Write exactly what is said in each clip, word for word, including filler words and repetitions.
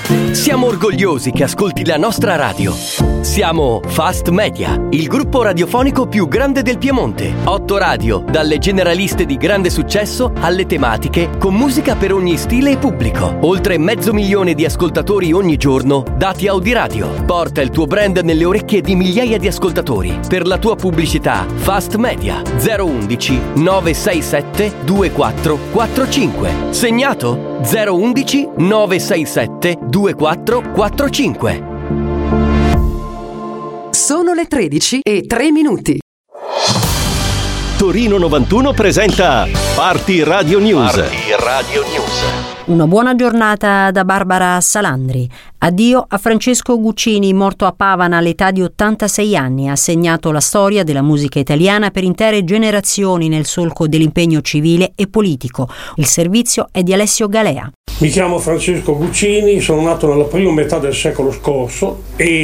Siamo orgogliosi che ascolti la nostra radio. Siamo Fast Media, il gruppo radiofonico più grande del Piemonte. Otto radio, dalle generaliste di grande successo alle tematiche, con musica per ogni stile e pubblico. Oltre mezzo milione di ascoltatori ogni giorno, dati Audiradio. Porta il tuo brand nelle orecchie di migliaia di ascoltatori. Per la tua pubblicità, Fast Media zero undici nove sei sette due quattro quattro cinque. Segnato? zero undici nove sei sette due quattro quattro cinque. Sono le tredici e tre minuti. Torino novantuno presenta Party Radio News. Party Radio News. Una buona giornata da Barbara Salandri. Addio a Francesco Guccini, morto a Pavana all'età di ottantasei anni. Ha segnato la storia della musica italiana per intere generazioni nel solco dell'impegno civile e politico. Il servizio è di Alessio Galea. Mi chiamo Francesco Guccini, sono nato nella prima metà del secolo scorso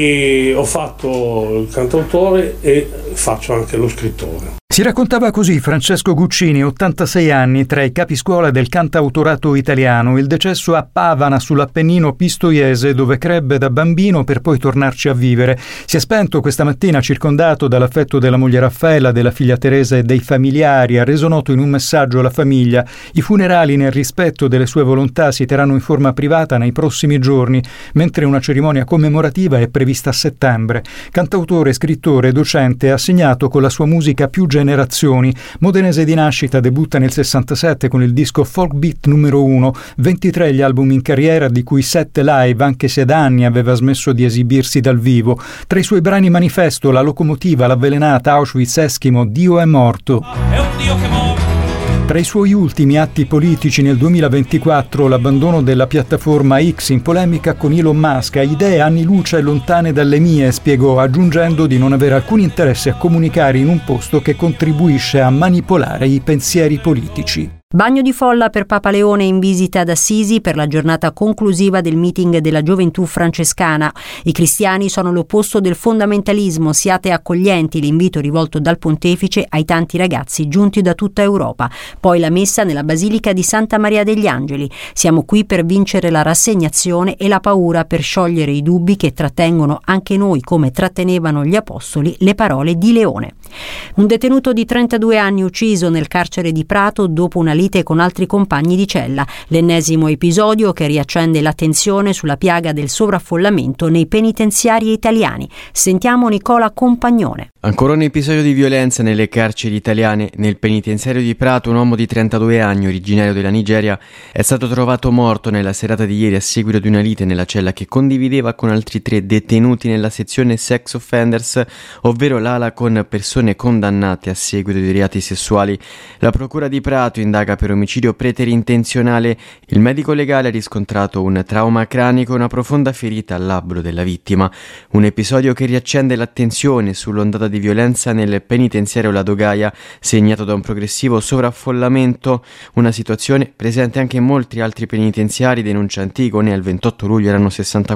e ho fatto il cantautore e faccio anche lo scrittore. Si raccontava così Francesco Guccini, ottantasei anni, tra i capiscuola del cantautorato italiano. Il decesso a Pavana, sull'Appennino pistoiese, dove crebbe da bambino per poi tornarci a vivere. Si è spento questa mattina circondato dall'affetto della moglie Raffaella, della figlia Teresa e dei familiari. Ha reso noto in un messaggio alla famiglia. I funerali, nel rispetto delle sue volontà, si terranno in forma privata nei prossimi giorni, mentre una cerimonia commemorativa è prevista a settembre. Cantautore, scrittore, docente, ha segnato con la sua musica più generazioni. Modenese di nascita, debutta nel sessantasette con il disco Folk Beat numero uno, ventitré gli album in carriera, di cui sette live, anche se da anni aveva smesso di esibirsi dal vivo. Tra i suoi brani manifesto La locomotiva, L'avvelenata, Auschwitz, Eschimo, Dio è morto. È un Dio che muore. Tra i suoi ultimi atti politici nel duemilaventiquattro, l'abbandono della piattaforma X in polemica con Elon Musk. Idee anni luce lontane dalle mie, spiegò, aggiungendo di non avere alcun interesse a comunicare in un posto che contribuisce a manipolare i pensieri politici. Bagno di folla per Papa Leone in visita ad Assisi per la giornata conclusiva del meeting della gioventù francescana. I cristiani sono l'opposto del fondamentalismo, siate accoglienti, l'invito rivolto dal pontefice ai tanti ragazzi giunti da tutta Europa. Poi la messa nella Basilica di Santa Maria degli Angeli. Siamo qui per vincere la rassegnazione e la paura, per sciogliere i dubbi che trattengono anche noi, come trattenevano gli apostoli le parole di Leone. Un detenuto di trentadue anni ucciso nel carcere di Prato dopo una lite con altri compagni di cella. L'ennesimo episodio che riaccende l'attenzione sulla piaga del sovraffollamento nei penitenziari italiani. Sentiamo Nicola Compagnone. Ancora un episodio di violenza nelle carceri italiane. Nel penitenziario di Prato un uomo di trentadue anni, originario della Nigeria, è stato trovato morto nella serata di ieri a seguito di una lite nella cella che condivideva con altri tre detenuti nella sezione Sex Offenders, ovvero l'ala con persone condannate a seguito di reati sessuali. La procura di Prato indaga per omicidio preterintenzionale. Il medico legale ha riscontrato un trauma cranico e una profonda ferita al labbro della vittima. Un episodio che riaccende l'attenzione sull'ondata di violenza nel penitenziario La Dogaia, segnato da un progressivo sovraffollamento, una situazione presente anche in molti altri penitenziari. Denuncia Antigone: al ventotto luglio erano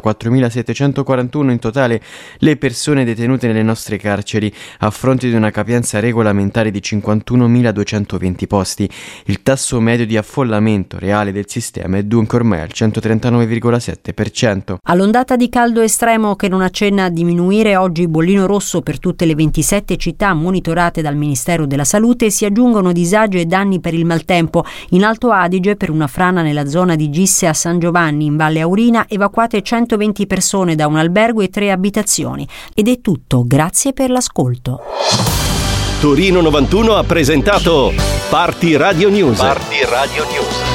sessantaquattromilasettecentoquarantuno in totale le persone detenute nelle nostre carceri, a fronte di una capienza regolamentare di cinquantunomiladuecentoventi posti. Il tasso medio di affollamento reale del sistema è dunque ormai al centotrentanove virgola sette per cento. All'ondata di caldo estremo che non accenna a diminuire, oggi bollino rosso per tutte le ventisette città monitorate dal Ministero della Salute. Si aggiungono disagi e danni per il maltempo. In Alto Adige, per una frana nella zona di Gisse a San Giovanni in Valle Aurina, evacuate centoventi persone da un albergo e tre abitazioni. Ed è tutto, grazie per l'ascolto. Torino novantuno ha presentato Party Radio News. Party Radio News.